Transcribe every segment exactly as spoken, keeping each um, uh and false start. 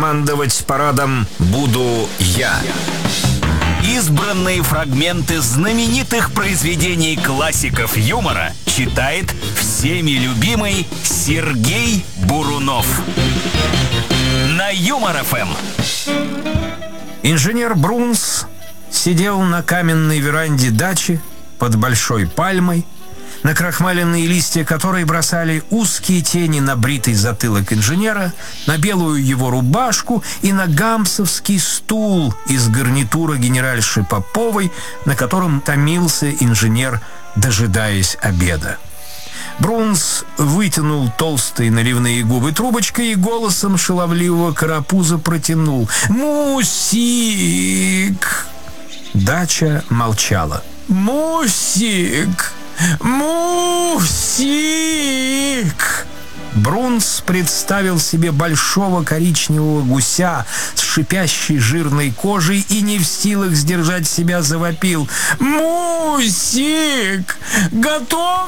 командовать парадом буду я. Избранные фрагменты знаменитых произведений классиков юмора читает всеми любимый Сергей Бурунов. На Юмор-ФМ. Инженер Брунс сидел на каменной веранде дачи под большой пальмой, на крахмаленные листья которой бросали узкие тени на бритый затылок инженера, на белую его рубашку и на гамсовский стул из гарнитура генеральши Поповой, на котором томился инженер, дожидаясь обеда. Брунс вытянул толстые наливные губы трубочкой и голосом шаловливого карапуза протянул: «Мусик!» Дача молчала. «Мусик! Мусик!» Брунс представил себе большого коричневого гуся с шипящей жирной кожей и не в силах сдержать себя завопил: «Мусик! Готов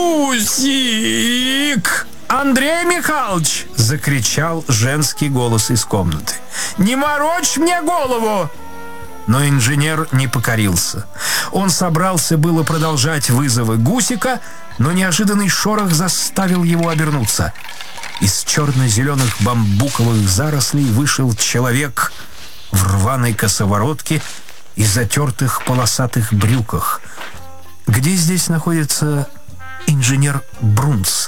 гусик!» «Андрей Михайлович!» — закричал женский голос из комнаты. «Не морочь мне голову!» Но инженер не покорился. Он собрался было продолжать вызовы гусика, но неожиданный шорох заставил его обернуться. Из черно-зеленых бамбуковых зарослей вышел человек в рваной косоворотке и затертых полосатых брюках. Где здесь находится инженер Брунс?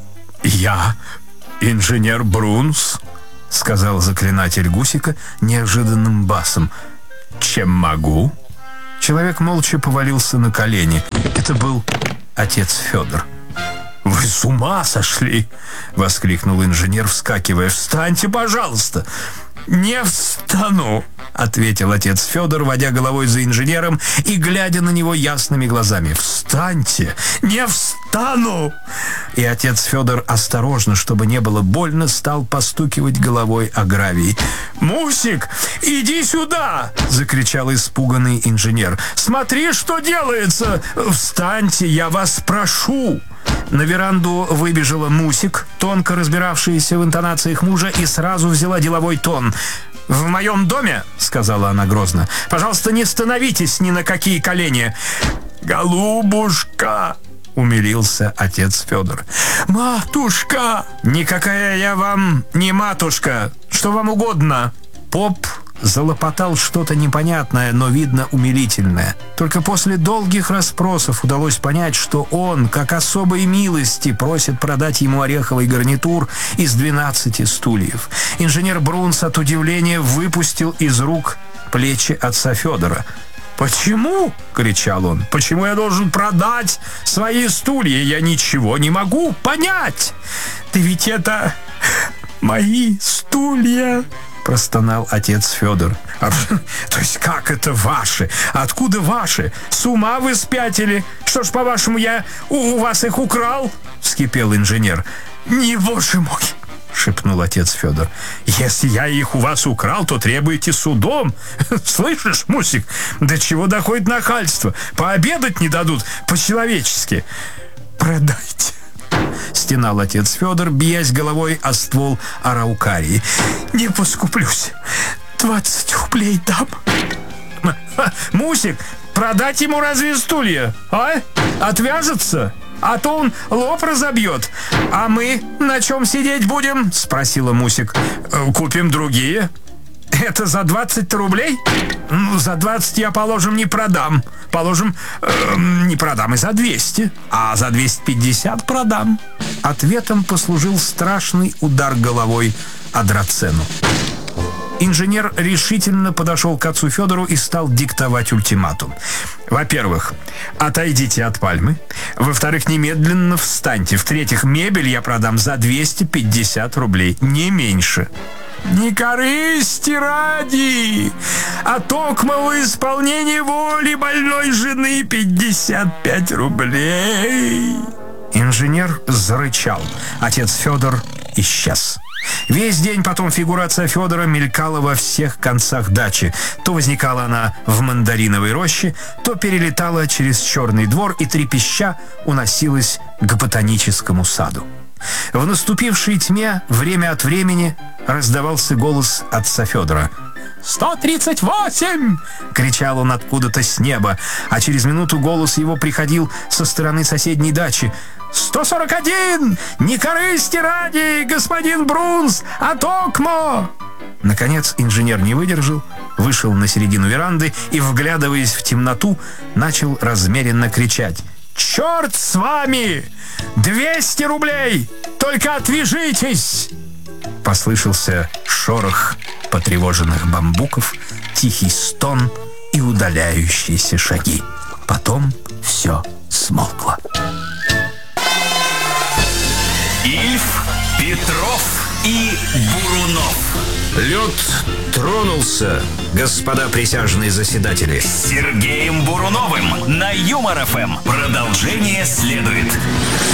«Я инженер Брунс», — сказал заклинатель гусика неожиданным басом. «Чем могу?» Человек молча повалился на колени. Это был отец Федор. «Вы с ума сошли!» — воскликнул инженер, вскакивая. «Встаньте, пожалуйста!» «Не встану!» — ответил отец Федор, водя головой за инженером и глядя на него ясными глазами. «Встаньте! Не встану!» И отец Федор осторожно, чтобы не было больно, стал постукивать головой о гравий. «Мусик, иди сюда!» — закричал испуганный инженер. «Смотри, что делается! Встаньте, я вас прошу!» На веранду выбежала Мусик, тонко разбиравшаяся в интонациях мужа, и сразу взяла деловой тон. «В моем доме, — сказала она грозно, — пожалуйста, не становитесь ни на какие колени!» «Голубушка!» — умилился отец Федор. «Матушка!» «Никакая я вам не матушка! Что вам угодно?» Поп залопотал что-то непонятное, но, видно, умилительное. Только после долгих расспросов удалось понять, что он, как особой милости, просит продать ему ореховый гарнитур из двенадцати стульев. Инженер Брунс от удивления выпустил из рук плечи отца Федора. «Почему?» — кричал он. «Почему я должен продать свои стулья? Я ничего не могу понять!» «Да ведь это мои стулья!» — простонал отец Федор. А, «То есть как это ваши? Откуда ваши? С ума вы спятили? Что ж, по-вашему, я у, у вас их украл?» — вскипел инженер. «Не, боже мой!» — шепнул отец Федор. «Если я их у вас украл, то требуете судом. Слышишь, Мусик, до чего доходит нахальство? Пообедать не дадут по-человечески. Продайте!» — стенал отец Федор, биясь головой о ствол араукарии. «Не поскуплюсь. Двадцать рублей дам». «Мусик, продать ему разве стулья? А? Отвяжется? А то он лоб разобьет. А мы на чем сидеть будем?» — спросила Мусик. «Купим другие». «Это за двадцать рублей?» «Ну, за двадцать я, положим, не продам. Положим, э, не продам и за двести. А за двести пятьдесят продам». Ответом послужил страшный удар головой о драцену. Инженер решительно подошел к отцу Федору и стал диктовать ультиматум. «Во-первых, отойдите от пальмы. Во-вторых, немедленно встаньте. В-третьих, мебель я продам за двести пятьдесят рублей, не меньше». «Не корысти ради, а токмо в исполнении воли больной жены пятьдесят пять рублей». Инженер зарычал. Отец Федор исчез. Весь день потом фигура отца Федора мелькала во всех концах дачи. То возникала она в мандариновой роще, то перелетала через черный двор и трепеща уносилась к ботаническому саду. В наступившей тьме время от времени раздавался голос отца Федора. «сто тридцать восемь!» — кричал он откуда-то с неба, а через минуту голос его приходил со стороны соседней дачи. «сто сорок один! Не корысти ради, господин Брунс, а токмо!» Наконец инженер не выдержал, вышел на середину веранды и, вглядываясь в темноту, начал размеренно кричать. «Черт с вами! двести рублей! Только отвяжитесь!» Послышался шорох потревоженных бамбуков, тихий стон и удаляющиеся шаги. Потом все смолкло. Ильф, Петров и Бурунов. Лед тронулся, господа присяжные заседатели. С Сергеем Буруновым на Юмор ФМ. Продолжение следует.